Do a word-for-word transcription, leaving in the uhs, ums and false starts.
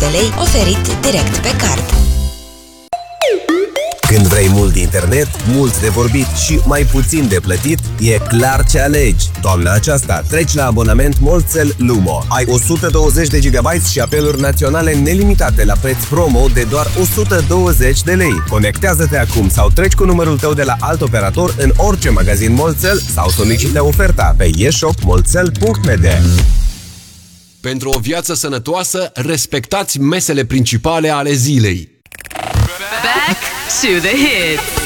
de lei oferit direct pe card. Când vrei mult internet, mult de vorbit și mai puțin de plătit, e clar ce alegi. Toamna aceasta treci la abonament Multcel Lumo. Ai o sută douăzeci de gigabyte și apeluri naționale nelimitate la preț promo de doar o sută douăzeci de lei. Conectează-te acum sau treci cu numărul tău de la alt operator în orice magazin Multcel sau solicită oferta pe e shop multcel punct m d. Pentru o viață sănătoasă, respectați mesele principale ale zilei. Back to the hits.